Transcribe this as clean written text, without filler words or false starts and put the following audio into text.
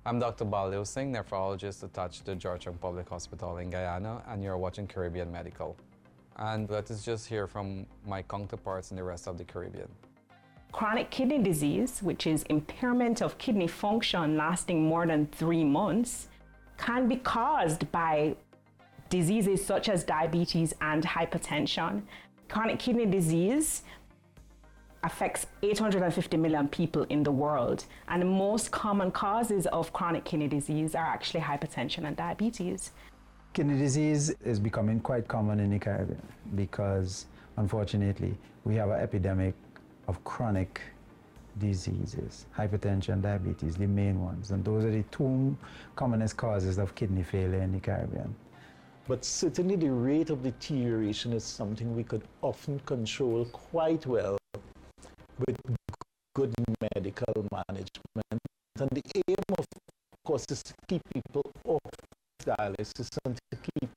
I'm Dr. Baldev Singh, nephrologist attached to Georgetown Public Hospital in Guyana, and you're watching Caribbean Medical. And let us just hear from my counterparts in the rest of the Caribbean. Chronic kidney disease, which is impairment of kidney function lasting more than 3 months, can be caused by diseases such as diabetes and hypertension. Chronic kidney disease affects 850 million people in the world, and the most common causes of chronic kidney disease are actually hypertension and diabetes. Kidney disease is becoming quite common in the Caribbean because, unfortunately, we have an epidemic of chronic diseases, hypertension, diabetes, the main ones, and those are the two commonest causes of kidney failure in the Caribbean. But certainly the rate of deterioration is something we could often control quite well with good medical management. And the aim, of course, is to keep people off dialysis and to keep